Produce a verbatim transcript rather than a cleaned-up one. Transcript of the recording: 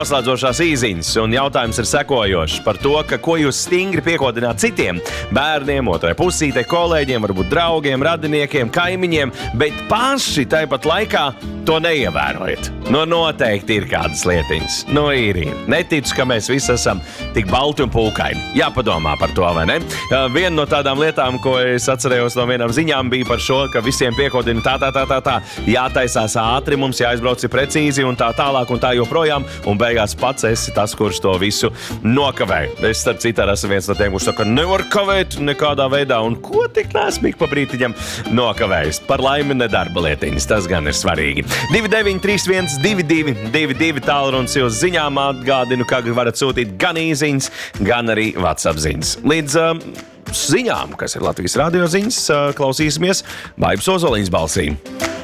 Noslēdzošās īziņas, un jautājums ir sekojošs par to, ka ko jūs stingri piekodināt citiem bērniem, otrai pusītei, kolēģiem, varbūt draugiem, radiniekiem, kaimiņiem, bet paši tāpat laikā to neievērojat. Nu, noteikti ir kādas lietiņas. Nu, ir, ir. Neticu, ka mēs visi esam tik balti un pulkaini. Jāpadomā par to, vai ne? Viena no tādām lietām, ko es atcerējos no vienām ziņām, bija par šo, ka visiem piekodina tā, tā, tā, tā, tā. Jātaisās ātri, mums jāizbrauc precīzi un tā tālāk un tā joprojām. Un beigās pats esi tas, kurš to visu nokavē. Es, starp citu, esmu viens no tiem, kurš saka, nevar kavēt nekādā veidā. Un ko tik nesmu ik pa brītiņam nokavējis? Par laimi nedarba lietiņas, tas gan ir svarīgi. divi deviņi trīs viens divi divi divi divi tālrunis jūs ziņām atgādinu, ka varat sūtīt gan īziņas, gan arī WhatsApp ziņas. Līdz um, ziņām, kas ir Latvijas radio ziņas, uh, klausīsimies Vaibas Ozoliņas balsī.